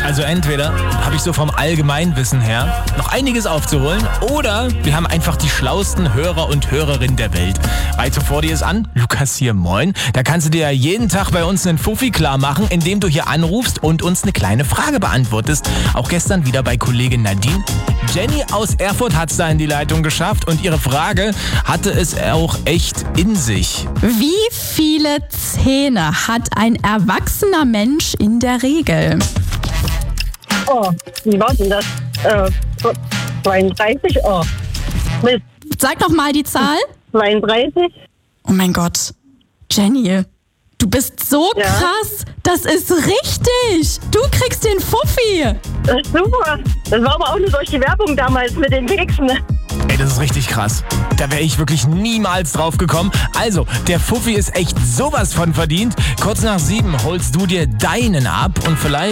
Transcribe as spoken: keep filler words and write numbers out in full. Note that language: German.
Also entweder habe ich so vom Allgemeinwissen her noch einiges aufzuholen oder wir haben einfach die schlauesten Hörer und Hörerinnen der Weit. Reito vor dir ist an, Lukas hier, moin. Da kannst du dir ja jeden Tag bei uns einen Fuffi klar machen, indem du hier anrufst und uns eine kleine Frage beantwortest. Auch gestern wieder bei Kollegin Nadine. Jenny aus Erfurt hat es da in die Leitung geschafft und ihre Frage hatte es auch echt in sich. Wie viele Zähne hat ein erwachsener Mensch in der Regel? Oh, wie war denn das? Äh, zweiunddreißig? Oh, Mist. Sag noch mal die Zahl. zweiunddreißig? Oh mein Gott. Jenny, du bist so Ja? krass. Das ist richtig. Du kriegst den Fuffi. Das ist super. Das war aber auch nur durch die Werbung damals mit den Keksen. Ey, das ist richtig krass. Da wäre ich wirklich niemals drauf gekommen. Also, der Fuffi ist echt sowas von verdient. Kurz nach sieben holst du dir deinen ab und vielleicht